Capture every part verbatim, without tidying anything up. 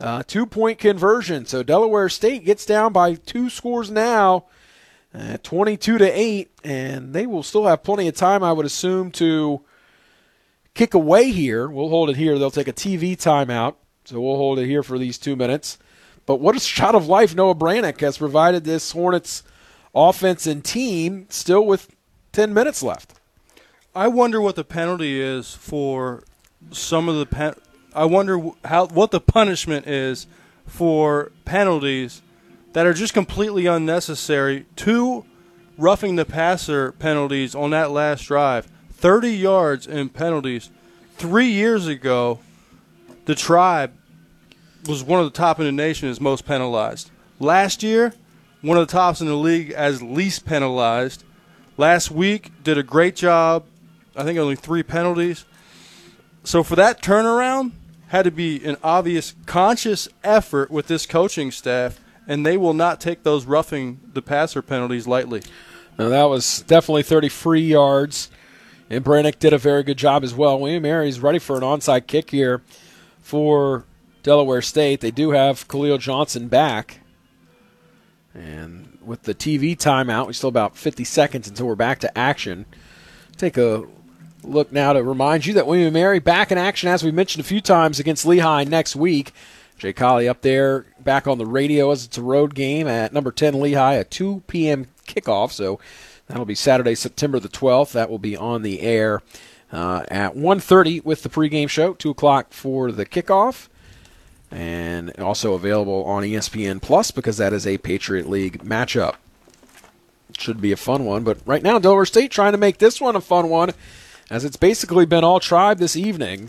Uh, two-point conversion. So Delaware State gets down by two scores now, uh, twenty-two to eight, and they will still have plenty of time, I would assume, to kick away here. We'll hold it here. They'll take a T V timeout, so we'll hold it here for these two minutes. But what a shot of life Noah Brannick has provided this Hornets offense and team, still with ten minutes left. I wonder what the penalty is for some of the pen- I wonder how what the punishment is for penalties that are just completely unnecessary. Two roughing the passer penalties on that last drive, thirty yards in penalties. Three years ago, the Tribe was one of the top in the nation as most penalized. Last year, one of the tops in the league as least penalized. Last week, did a great job. I think only three penalties. So for that turnaround, had to be an obvious conscious effort with this coaching staff, and they will not take those roughing the passer penalties lightly. Now, that was definitely thirty free yards, and Brannick did a very good job as well. William Mary's ready for an onside kick here for Delaware State. They do have Khalil Johnson back. And with the T V timeout, we still about fifty seconds until we're back to action. Take a look now to remind you that William and Mary back in action, as we mentioned a few times, against Lehigh next week. Jay Colley up there back on the radio as it's a road game at number ten Lehigh, a two p.m. kickoff. So that'll be Saturday, September the twelfth. That will be on the air uh, at one thirty with the pregame show, two o'clock for the kickoff. And also available on E S P N Plus because that is a Patriot League matchup. Should be a fun one. But right now, Delaware State trying to make this one a fun one, as it's basically been all Tribe this evening.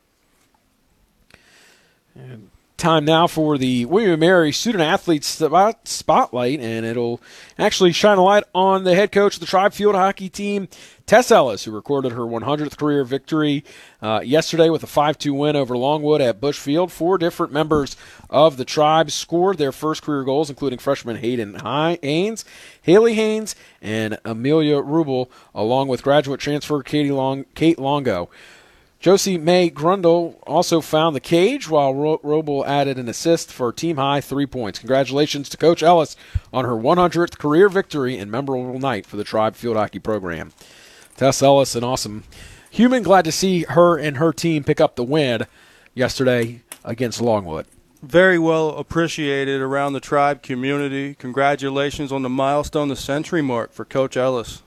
And time now for the William and Mary Student Athletes Spotlight, and it'll actually shine a light on the head coach of the Tribe field hockey team, Tess Ellis, who recorded her one hundredth career victory uh, yesterday with a five two win over Longwood at Bush Field. Four different members of the Tribe scored their first career goals, including freshman Hayden Haynes, Haley Haynes, and Amelia Rubel, along with graduate transfer Katie Long, Kate Longo. Josie May Grundle also found the cage, while Ro- Rubel added an assist for team-high three points. Congratulations to Coach Ellis on her one hundredth career victory and memorable night for the Tribe field hockey program. Tess Ellis, an awesome human. Glad to see her and her team pick up the win yesterday against Longwood. Very well appreciated around the Tribe community. Congratulations on the milestone, the century mark for Coach Ellis.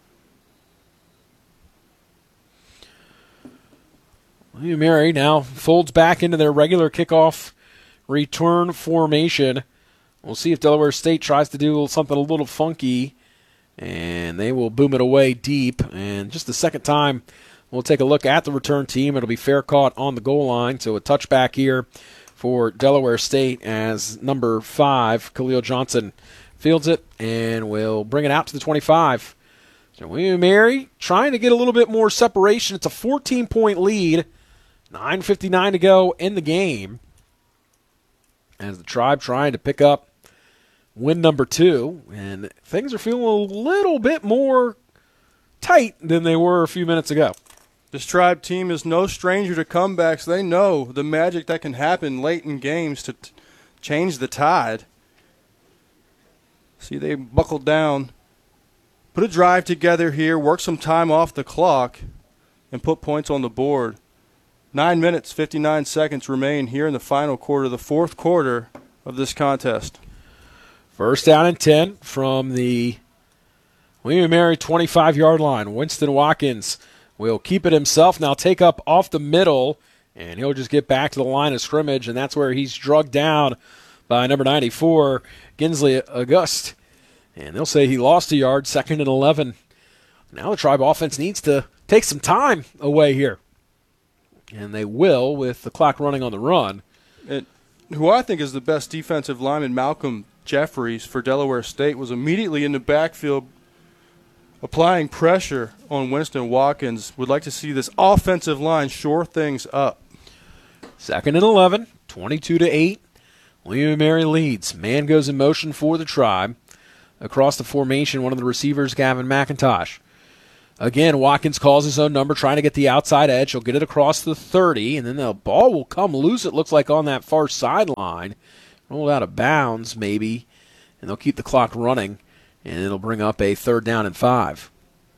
William Mary now folds back into their regular kickoff return formation. We'll see if Delaware State tries to do something a little funky, and they will boom it away deep. And just the second time, we'll take a look at the return team. It'll be fair caught on the goal line, so a touchback here for Delaware State as number five, Khalil Johnson, fields it and will bring it out to the twenty-five. So William Mary trying to get a little bit more separation. It's a fourteen-point lead. nine fifty-nine to go in the game, as the Tribe trying to pick up win number two, and things are feeling a little bit more tight than they were a few minutes ago. This Tribe team is no stranger to comebacks. They know the magic that can happen late in games to t- change the tide. See, they buckled down, put a drive together here, work some time off the clock, and put points on the board. Nine minutes, fifty-nine seconds remain here in the final quarter, the fourth quarter of this contest. First down and ten from the William and Mary twenty-five-yard line. Winston Watkins will keep it himself, now take up off the middle, and he'll just get back to the line of scrimmage, and that's where he's drugged down by number ninety-four, Ginsley Auguste. And they'll say he lost a yard, second and eleven. Now the Tribe offense needs to take some time away here. And they will with the clock running on the run. It, who I think is the best defensive lineman, Malcolm Jeffries for Delaware State, was immediately in the backfield applying pressure on Winston Watkins. Would like to see this offensive line shore things up. Second and eleven, twenty-two to eight. William and Mary leads. Man goes in motion for the Tribe. Across the formation, one of the receivers, Gavin McIntosh. Again, Watkins calls his own number, trying to get the outside edge. He'll get it across the thirty, and then the ball will come loose, it looks like, on that far sideline. Rolled out of bounds, maybe, and they'll keep the clock running, and it'll bring up a third down and five.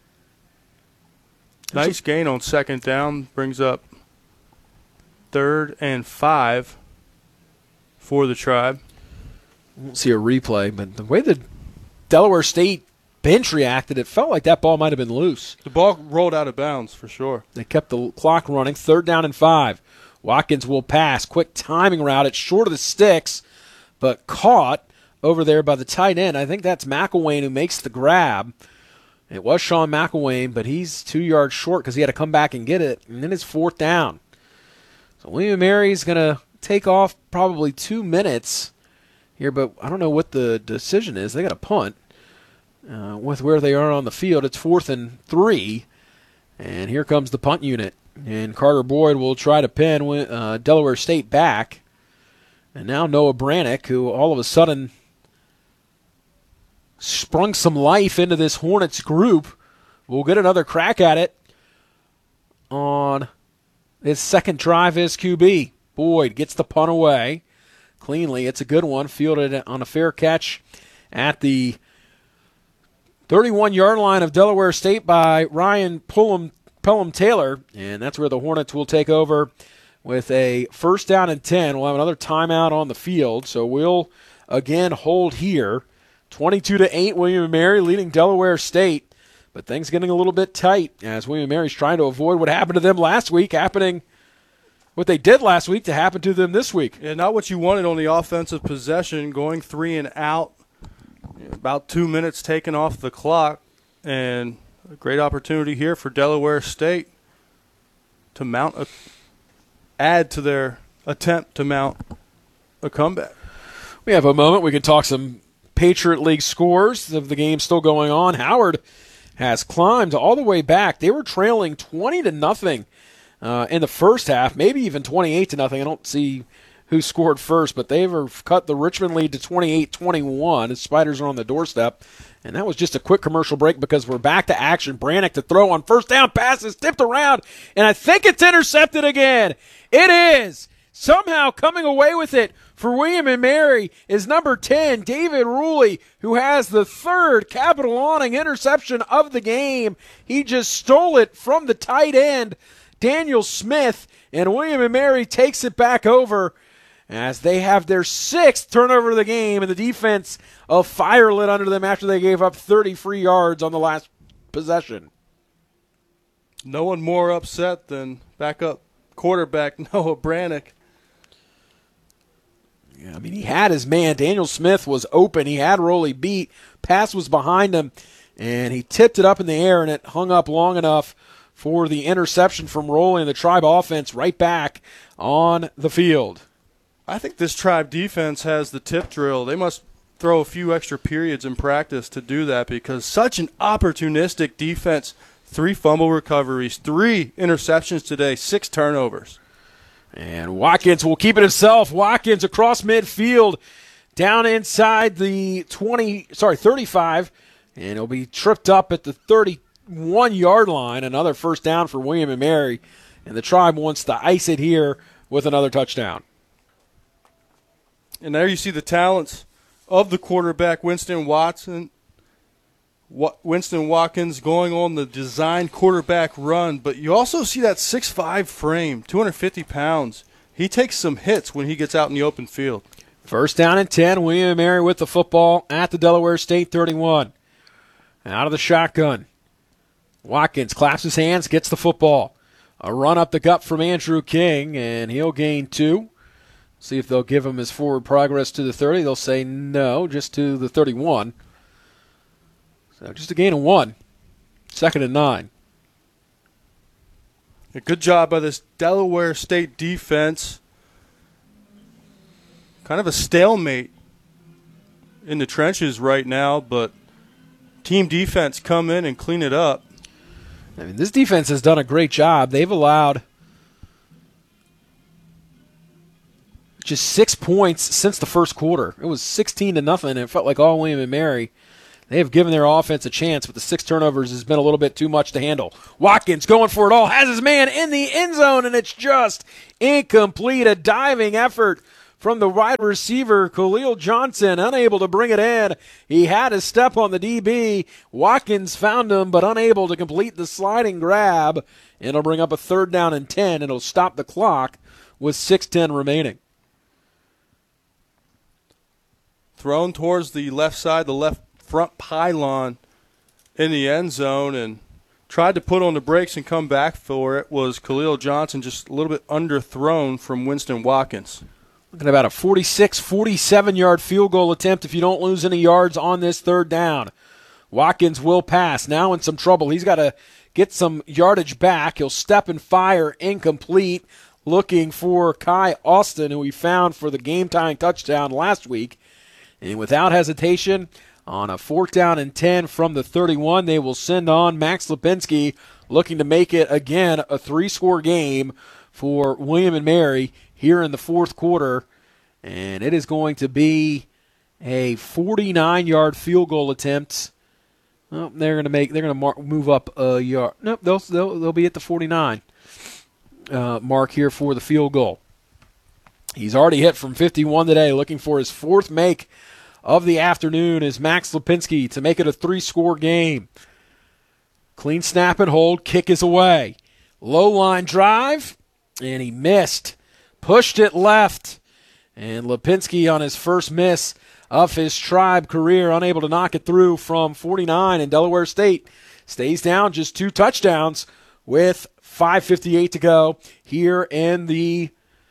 Nice gain on second down. Brings up third and five for the Tribe. Won't see a replay, but the way the Delaware State bench reacted, it felt like that ball might have been loose. The ball rolled out of bounds for sure. They kept the clock running. Third down and five. Watkins will pass. Quick timing route. It's short of the sticks, but caught over there by the tight end. I think that's McElwain who makes the grab. It was Sean McElwain, but he's two yards short because he had to come back and get it. And then it's fourth down. So William and Mary's going to take off probably two minutes here, but I don't know what the decision is. They got a punt. Uh, with where they are on the field, it's fourth and three, and here comes the punt unit. And Carter Boyd will try to pin uh, Delaware State back. And now Noah Brannick, who all of a sudden sprung some life into this Hornets group, will get another crack at it on his second drive as Q B. Boyd gets the punt away cleanly. It's a good one, fielded on a fair catch at the thirty-one-yard line of Delaware State by Ryan Pullum, Pelham Taylor, and that's where the Hornets will take over with a first down and ten. We'll have another timeout on the field, so we'll again hold here. twenty-two to eight, William and Mary leading Delaware State, but things getting a little bit tight as William and Mary's trying to avoid what happened to them last week, happening what they did last week to happen to them this week. Yeah, not what you wanted on the offensive possession, going three and out. About two minutes taken off the clock, and a great opportunity here for Delaware State to mount a, add to their attempt to mount a comeback. We have a moment. We can talk some Patriot League scores of the game still going on. Howard has climbed all the way back. They were trailing twenty to nothing uh, in the first half, maybe even twenty-eight to nothing. I don't see who scored first, but they've cut the Richmond lead to twenty-eight twenty-one. The Spiders are on the doorstep, and that was just a quick commercial break because we're back to action. Brannick to throw on first down, passes tipped around, and I think it's intercepted again. It is. Somehow coming away with it for William and Mary is number ten, David Ruley, who has the third capital awning interception of the game. He just stole it from the tight end, Daniel Smith, and William and Mary takes it back over as they have their sixth turnover of the game, and the defense of fire lit under them after they gave up thirty free yards on the last possession. No one more upset than backup quarterback Noah Brannick. Yeah, I mean, he had his man. Daniel Smith was open. He had Rowley beat. Pass was behind him, and he tipped it up in the air, and it hung up long enough for the interception from Rowley, and the Tribe offense right back on the field. I think this Tribe defense has the tip drill. They must throw a few extra periods in practice to do that because such an opportunistic defense. Three fumble recoveries, three interceptions today, six turnovers. And Watkins will keep it himself. Watkins across midfield, down inside the twenty, sorry, thirty-five, and he'll be tripped up at the thirty-one-yard line. Another first down for William and Mary, and the Tribe wants to ice it here with another touchdown. And there you see the talents of the quarterback, Winston Watson. Winston Watkins going on the design quarterback run, but you also see that six five frame, two hundred fifty pounds. He takes some hits when he gets out in the open field. First down and ten, William and Mary with the football at the Delaware State thirty-one. Out of the shotgun. Watkins claps his hands, gets the football. A run up the gut from Andrew King, and he'll gain two. See if they'll give him his forward progress to the thirty. They'll say no, just to the thirty-one. So just a gain of one. Second and nine. A good job by this Delaware State defense. Kind of a stalemate in the trenches right now, but team defense come in and clean it up. I mean, this defense has done a great job. They've allowed just six points since the first quarter. It was sixteen to nothing, and it felt like all William and Mary. They have given their offense a chance, but the six turnovers has been a little bit too much to handle. Watkins going for it all, has his man in the end zone, and it's just incomplete. A diving effort from the wide receiver, Khalil Johnson, unable to bring it in. He had his step on the D B. Watkins found him, but unable to complete the sliding grab. It'll bring up a third down and ten. It'll stop the clock with six ten remaining. Thrown towards the left side, the left front pylon in the end zone, and tried to put on the brakes and come back for it was Khalil Johnson, just a little bit underthrown from Winston Watkins. Looking at about a forty-six, forty-seven-yard field goal attempt if you don't lose any yards on this third down. Watkins will pass. Now in some trouble. He's got to get some yardage back. He'll step and fire, incomplete, looking for Kai Austin, who he found for the game-tying touchdown last week. And without hesitation, on a fourth down and ten from the thirty-one, they will send on Max Lipinski, looking to make it, again, a three-score game for William and Mary here in the fourth quarter. And it is going to be a forty-nine-yard field goal attempt. Well, they're going to make. They're going to move up a yard. Nope, they'll they'll, they'll be at the forty-nine uh, mark here for the field goal. He's already hit from fifty-one today, looking for his fourth make of the afternoon is Max Lipinski to make it a three-score game. Clean snap and hold. Kick is away. Low line drive, and he missed. Pushed it left, and Lipinski on his first miss of his Tribe career, unable to knock it through from forty-nine, and Delaware State stays down just two touchdowns with five fifty-eight to go here in the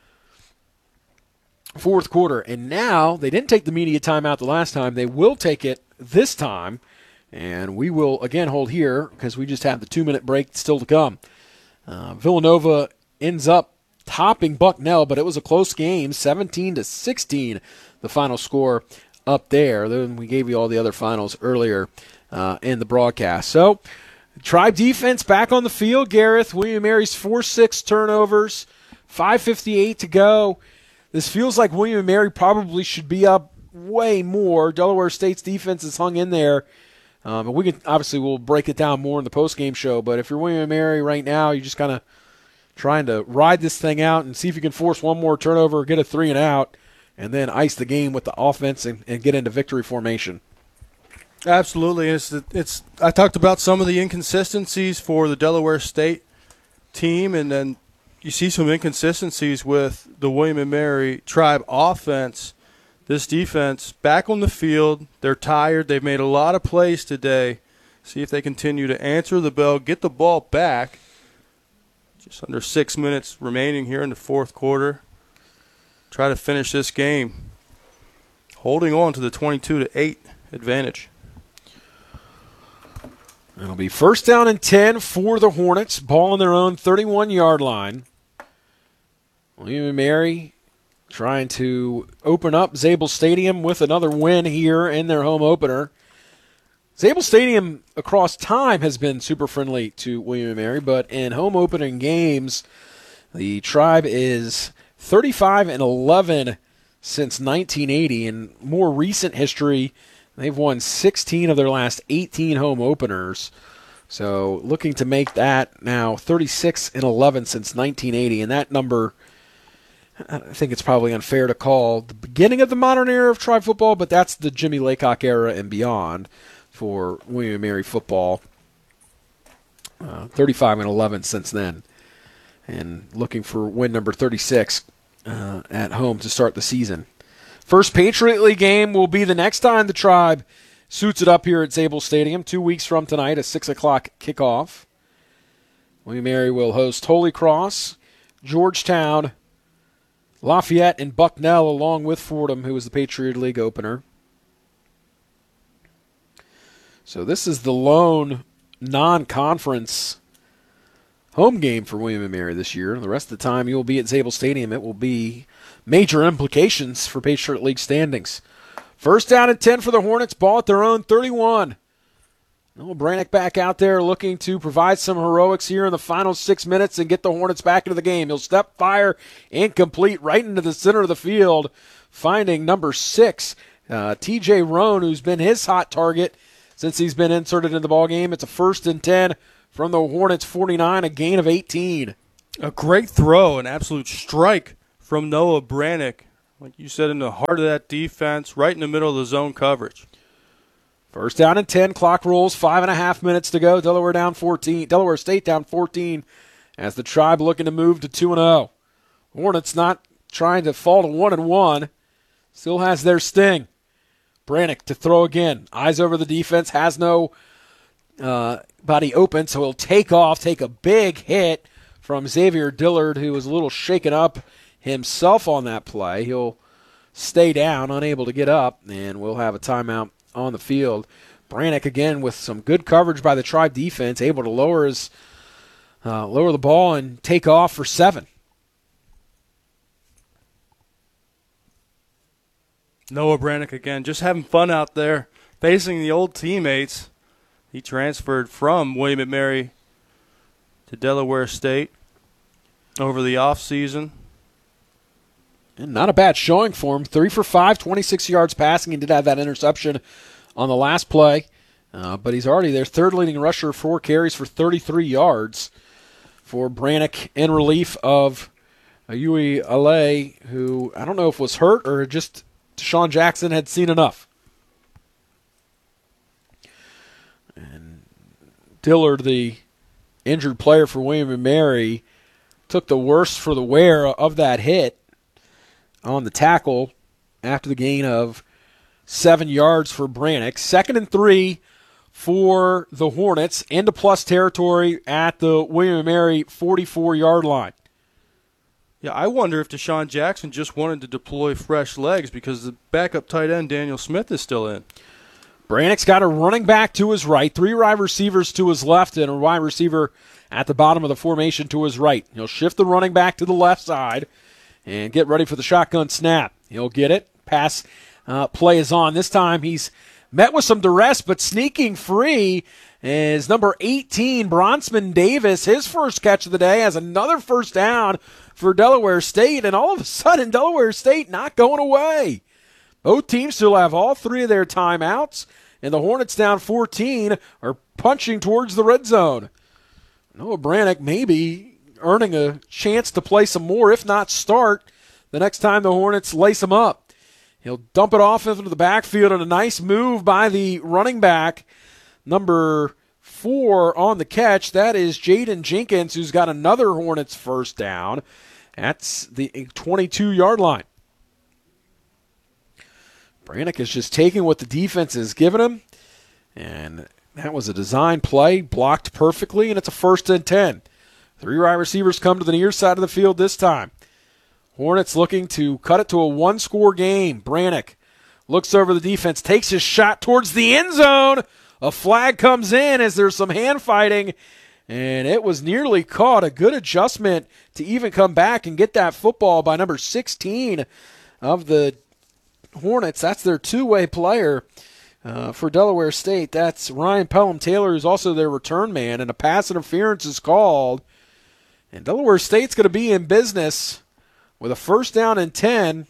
fourth quarter. And now they didn't take the media timeout the last time. They will take it this time, and we will again hold here because we just have the two-minute break still to come. Uh, Villanova ends up topping Bucknell, but it was a close game, seventeen to sixteen, the final score up there. Then we gave you all the other finals earlier uh, in the broadcast. So, Tribe defense back on the field. Gareth, William and Mary's four six turnovers, five fifty-eight to go. This feels like William and Mary probably should be up way more. Delaware State's defense has hung in there. Um, and we can obviously we'll break it down more in the post-game show, but if you're William and Mary right now, you just kind of trying to ride this thing out and see if you can force one more turnover, get a three and out, and then ice the game with the offense and, and get into victory formation. Absolutely. It's, it's. I talked about some of the inconsistencies for the Delaware State team, and then you see some inconsistencies with the William and Mary Tribe offense. This defense back on the field. They're tired. They've made a lot of plays today. See if they continue to answer the bell, get the ball back. Just under six minutes remaining here in the fourth quarter. Try to finish this game, holding on to the twenty-two to eight advantage. It'll be first down and ten for the Hornets. Ball on their own thirty-one-yard line. William and Mary trying to open up Zabel Stadium with another win here in their home opener. Zabel Stadium across time has been super friendly to William and Mary, but in home opening games, the Tribe is thirty-five and eleven since nineteen eighty. In more recent history, they've won sixteen of their last eighteen home openers. So looking to make that now thirty-six and eleven since nineteen eighty, and that number, I think it's probably unfair to call the beginning of the modern era of Tribe football, but that's the Jimmy Laycock era and beyond for William and Mary football. Uh, thirty-five and eleven since then. And looking for win number thirty-six uh, at home to start the season. First Patriot League game will be the next time the Tribe suits it up here at Zabel Stadium, two weeks from tonight, a six o'clock kickoff. William and Mary will host Holy Cross, Georgetown, Lafayette, and Bucknell, along with Fordham, who was the Patriot League opener. So this is the lone non-conference home game for William and Mary this year. The rest of the time you'll be at Zabel Stadium. It will be major implications for Patriot League standings. First down and ten for the Hornets. Ball at their own thirty-one. Noah Brannick back out there looking to provide some heroics here in the final six minutes and get the Hornets back into the game. He'll step, fire, incomplete, right into the center of the field, finding number six, uh, T J Roan, who's been his hot target since he's been inserted in the ball game. It's a first and ten from the Hornets forty-nine, a gain of eighteen. A great throw, an absolute strike from Noah Brannick. Like you said, in the heart of that defense, right in the middle of the zone coverage. First down and ten, clock rolls, five and a half minutes to go. Delaware down fourteen. Delaware State down fourteen as the Tribe looking to move to two and oh. Hornets not trying to fall to one and one. Still has their sting. Brannick to throw again. Eyes over the defense, has no uh, body open, so he'll take off, take a big hit from Xavier Dillard, who was a little shaken up himself on that play. He'll stay down, unable to get up, and we'll have a timeout on the field. Brannick again with some good coverage by the Tribe defense, able to lower his uh, lower the ball and take off for seven. Noah Brannick again, just having fun out there, facing the old teammates. He transferred from William and Mary to Delaware State over the offseason. And not a bad showing for him. Three for five, twenty-six yards passing. He did have that interception on the last play. Uh, but he's already their third leading rusher, four carries for thirty-three yards for Brannick in relief of Yui Ale, who I don't know if was hurt or just Deshaun Jackson had seen enough. And Dillard, the injured player for William and Mary, took the worst for the wear of that hit on the tackle after the gain of seven yards for Brannick. Second and three for the Hornets into plus territory at the William and Mary forty-four-yard line. Yeah, I wonder if Deshaun Jackson just wanted to deploy fresh legs because the backup tight end, Daniel Smith, is still in. Brannick's got a running back to his right, three wide receivers to his left, and a wide receiver at the bottom of the formation to his right. He'll shift the running back to the left side and get ready for the shotgun snap. He'll get it. Pass uh, play is on. This time he's met with some duress, but sneaking free is number eighteen, Bronson Davis. His first catch of the day has another first down for Delaware State, and all of a sudden Delaware State not going away. Both teams still have all three of their timeouts, and the Hornets down fourteen are punching towards the red zone. Noah Brannick maybe earning a chance to play some more, if not start, the next time the Hornets lace him up. He'll dump it off into the backfield, and a nice move by the running back, number four on the catch. That is Jaden Jenkins, who's got another Hornets first down. That's the twenty-two-yard line. Brannick is just taking what the defense is giving him, and that was a design play, blocked perfectly, and it's a first and ten. Three wide receivers come to the near side of the field this time. Hornets looking to cut it to a one-score game. Brannick looks over the defense, takes his shot towards the end zone. A flag comes in as there's some hand fighting, and it was nearly caught. A good adjustment to even come back and get that football by number sixteen of the Hornets. That's their two-way player uh, for Delaware State. That's Ryan Pelham Taylor, who's also their return man, and a pass interference is called. And Delaware State's going to be in business with a first down and ten.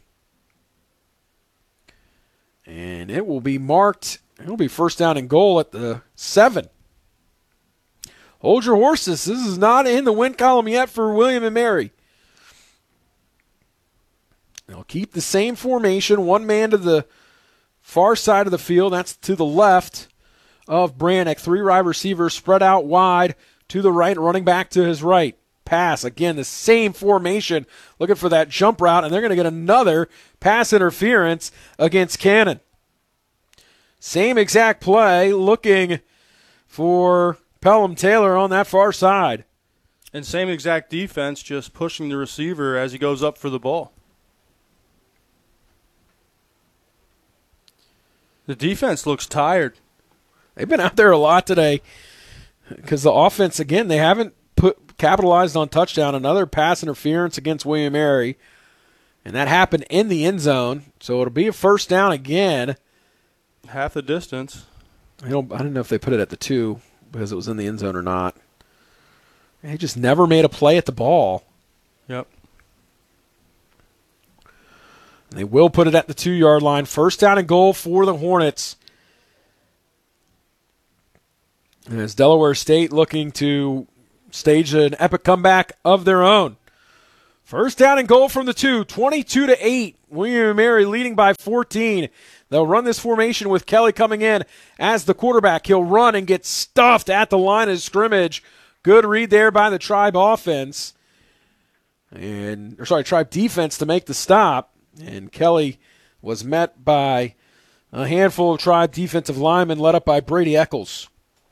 And it will be marked, it'll be first down and goal at the seven. Hold your horses. This is not in the win column yet for William and Mary. They'll keep the same formation, one man to the far side of the field. That's to the left of Brannick. Three wide receivers spread out wide to the right, running back to his right. Pass, again, the same formation, looking for that jump route, and they're going to get another pass interference against Cannon. Same exact play, looking for Pelham Taylor on that far side. And same exact defense, just pushing the receiver as he goes up for the ball. The defense looks tired. They've been out there a lot today because the offense, again, they haven't put capitalized on touchdown. Another pass interference against William and Mary, and that happened in the end zone, so it'll be a first down again. Half the distance. I don't, I don't know if they put it at the two because it was in the end zone or not. They just never made a play at the ball. Yep. They will put it at the two-yard line. First down and goal for the Hornets. As Delaware State looking to stage an epic comeback of their own. First down and goal from the two, twenty-two to eight. William and Mary leading by fourteen. They'll run this formation with Kelly coming in as the quarterback. He'll run and get stuffed at the line of scrimmage. Good read there by the Tribe offense. And, or sorry, Tribe defense to make the stop. And Kelly was met by a handful of Tribe defensive linemen led up by Brady Eccles.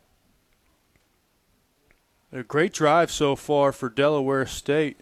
A great drive so far for Delaware State.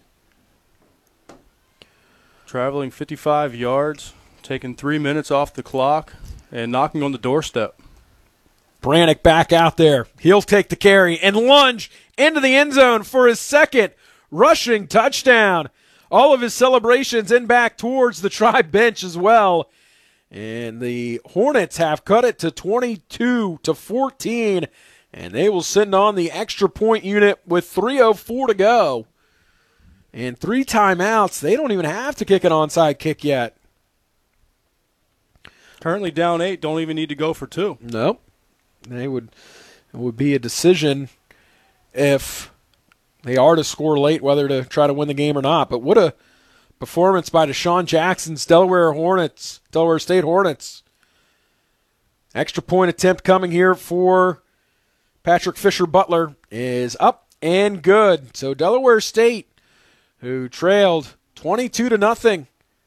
Traveling fifty-five yards, taking three minutes off the clock, and knocking on the doorstep. Brannick back out there. He'll take the carry and lunge into the end zone for his second rushing touchdown. All of his celebrations in back towards the Tribe bench as well. And the Hornets have cut it to twenty-two to fourteen. And they will send on the extra point unit with three oh four to go. And three timeouts. They don't even have to kick an onside kick yet. Currently down eight. Don't even need to go for two. Nope. They would, it would be a decision if they are to score late, whether to try to win the game or not. But what a performance by Deshaun Jackson's Delaware Hornets, Delaware State Hornets. Extra point attempt coming here for Patrick Fisher Butler is up and good. So Delaware State, who trailed twenty-two to nothing,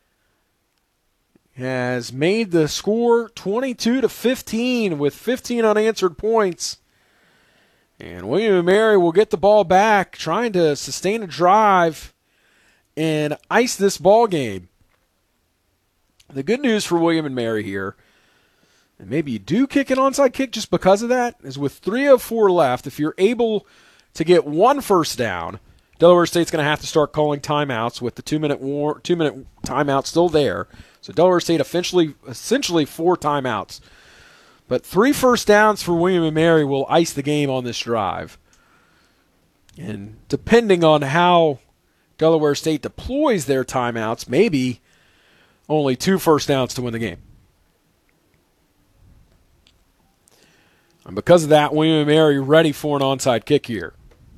has made the score twenty-two to fifteen with fifteen unanswered points. And William and Mary will get the ball back, trying to sustain a drive and ice this ball game. The good news for William and Mary here, and maybe you do kick an onside kick just because of that, is with three oh four left, if you're able to get one first down, Delaware State's going to have to start calling timeouts with the two-minute war, two-minute timeout still there. So Delaware State essentially, essentially four timeouts. But three first downs for William and Mary will ice the game on this drive. And depending on how Delaware State deploys their timeouts, maybe only two first downs to win the game. And because of that, William and Mary ready for an onside kick here.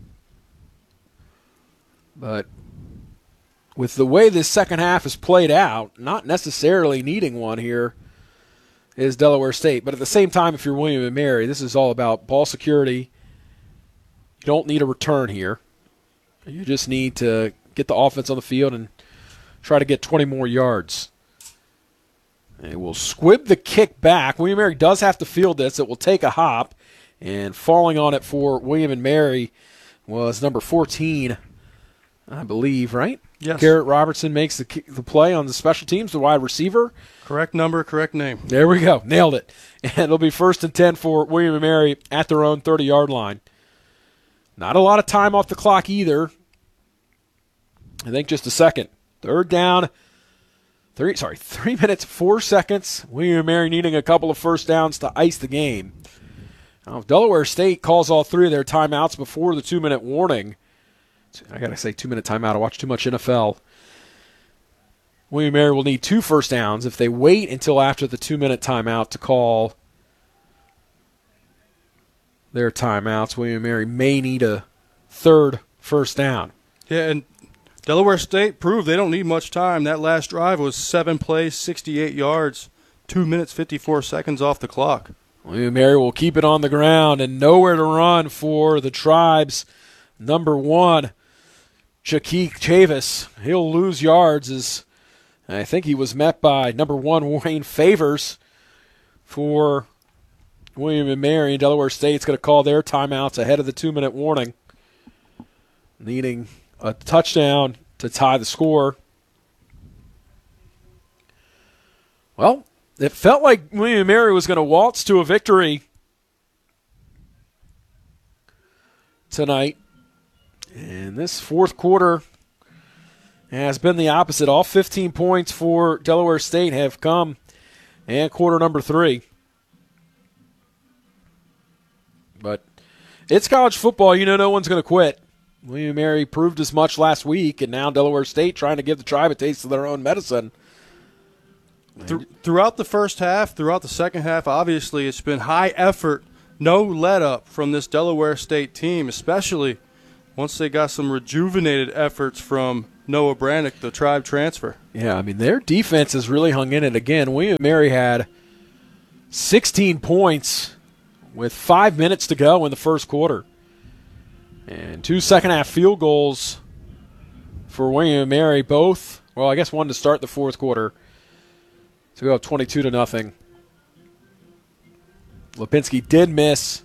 But with the way this second half is played out, not necessarily needing one here is Delaware State. But at the same time, if you're William and Mary, this is all about ball security. You don't need a return here. You just need to get the offense on the field and try to get twenty more yards. And it will squib the kick back. William and Mary does have to field this. It will take a hop. And falling on it for William and Mary was number fourteen, I believe, right? Yes. Garrett Robertson makes the the play on the special teams, the wide receiver. Correct number, correct name. There we go. Nailed it. And it'll be first and ten for William and Mary at their own thirty-yard line. Not a lot of time off the clock either. I think just a second. Third down. Three, sorry, three minutes, four seconds. William and Mary needing a couple of first downs to ice the game. Now, if Delaware State calls all three of their timeouts before the two-minute warning, I got to say two-minute timeout. I watch too much N F L. William and Mary will need two first downs. If they wait until after the two-minute timeout to call their timeouts, William and Mary may need a third first down. Yeah, and Delaware State proved they don't need much time. That last drive was seven plays, sixty-eight yards, two minutes, fifty-four seconds off the clock. William and Mary will keep it on the ground and nowhere to run for the Tribe's number one, Jakeek Chavis. He'll lose yards as I think he was met by number one, Wayne Favors for William and Mary. And Delaware State's going to call their timeouts ahead of the two-minute warning, needing a touchdown to tie the score. Well, it felt like William and Mary was going to waltz to a victory tonight. And this fourth quarter has been the opposite. All fifteen points for Delaware State have come in quarter number three. But it's college football. You know no one's going to quit. William and Mary proved as much last week, and now Delaware State trying to give the Tribe a taste of their own medicine. Th- throughout the first half, throughout the second half, obviously it's been high effort no let up from this Delaware State team, especially once they got some rejuvenated efforts from Noah Brannick, the Tribe transfer. Yeah, I mean, their defense has really hung in it again. William and Mary had sixteen points with five minutes to go in the first quarter. And two second-half field goals for William and Mary, both, well, I guess one to start the fourth quarter to go up twenty-two to nothing. Lipinski did miss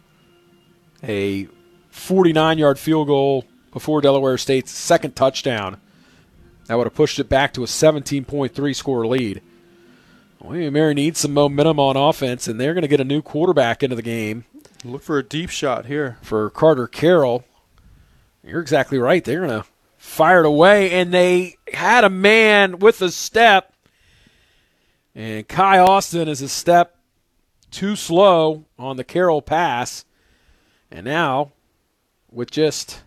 a forty-nine-yard field goal before Delaware State's second touchdown. That would have pushed it back to a seventeen point three score lead. William and Mary needs some momentum on offense, and they're going to get a new quarterback into the game. Look for a deep shot here. For Carter Carroll. You're exactly right. They're going to fire it away, and they had a man with a step. And Kai Austin is a step too slow on the Carroll pass. And now, with just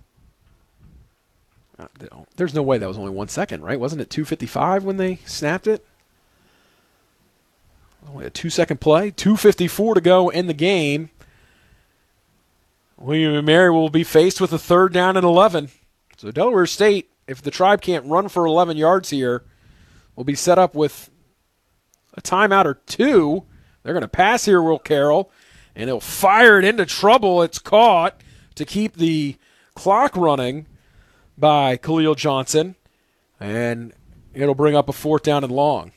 – there's no way that was only one second, right? Wasn't it two fifty-five when they snapped it? Only a two-second play. two fifty-four to go in the game. William and Mary will be faced with a third down and eleven. So Delaware State, if the Tribe can't run for eleven yards here, will be set up with a timeout or two. They're going to pass here, Will Carroll, and he'll fire it into trouble. It's caught to keep the clock running by Khalil Johnson, and it'll bring up a fourth down and long.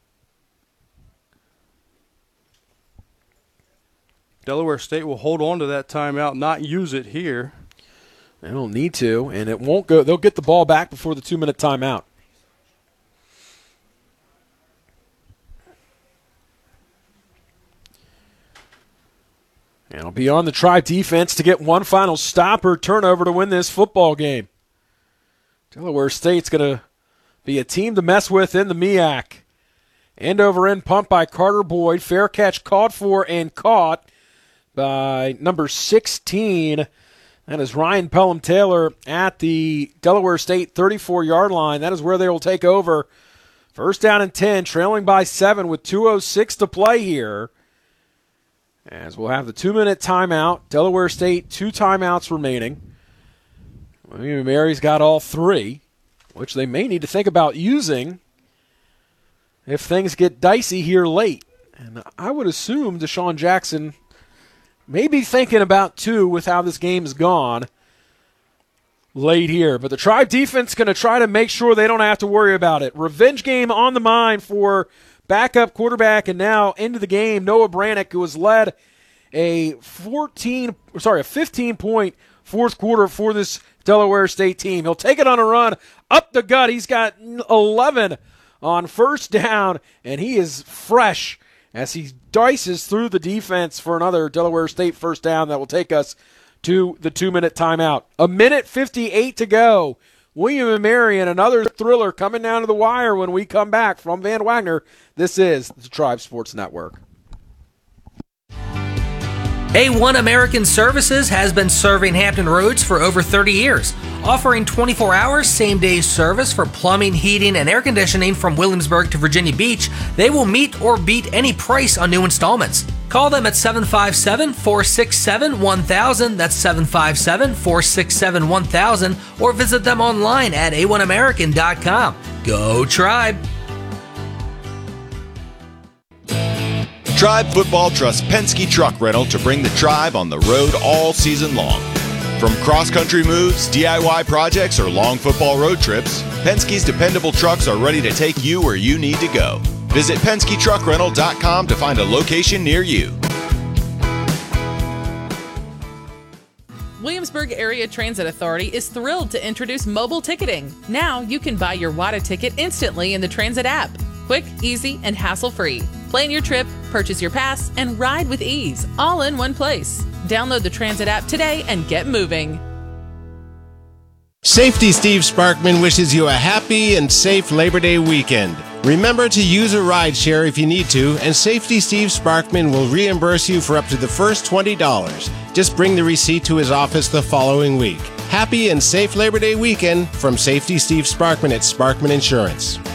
Delaware State will hold on to that timeout, not use it here. They don't need to, and it won't go. They'll get the ball back before the two-minute timeout. And it'll be on the Tribe defense to get one final stop or turnover to win this football game. Delaware State's going to be a team to mess with in the M E A C. End over end pump by Carter Boyd. Fair catch called for and caught by number sixteen. That is Ryan Pelham-Taylor at the Delaware State thirty-four-yard line. That is where they will take over. First down and ten, trailing by seven with two oh six to play here. As we'll have the two-minute timeout. Delaware State, two timeouts remaining. William and Mary's got all three, which they may need to think about using if things get dicey here late. And I would assume Deshaun Jackson may be thinking about two with how this game has gone late here. But the Tribe defense is going to try to make sure they don't have to worry about it. Revenge game on the mind for backup quarterback and now into the game, Noah Brannick, who has led a fourteen, sorry, a fifteen-point fourth quarter for this Delaware State team. He'll take it on a run up the gut. He's got eleven on first down, and he is fresh as he dices through the defense for another Delaware State first down that will take us to the two-minute timeout. A minute fifty-eight to go. William and Mary and another thriller coming down to the wire when we come back from Van Wagner. This is the Tribe Sports Network. A one American Services has been serving Hampton Roads for over thirty years, offering twenty-four hours same-day service for plumbing, heating, and air conditioning from Williamsburg to Virginia Beach. They will meet or beat any price on new installments. Call them at seven five seven, four six seven, one thousand, that's seven five seven, four six seven, one thousand, or visit them online at a one american dot com. Go Tribe! Tribe Football trusts Penske Truck Rental to bring the Tribe on the road all season long. From cross-country moves, D I Y projects, or long football road trips, Penske's dependable trucks are ready to take you where you need to go. Visit Penske Truck Rental dot com to find a location near you. Williamsburg Area Transit Authority is thrilled to introduce mobile ticketing. Now you can buy your WADA ticket instantly in the Transit app. Quick, easy, and hassle-free. Plan your trip, purchase your pass, and ride with ease, all in one place. Download the Transit app today and get moving. Safety Steve Sparkman wishes you a happy and safe Labor Day weekend. Remember to use a rideshare if you need to, and Safety Steve Sparkman will reimburse you for up to the first twenty dollars. Just bring the receipt to his office the following week. Happy and safe Labor Day weekend from Safety Steve Sparkman at Sparkman Insurance.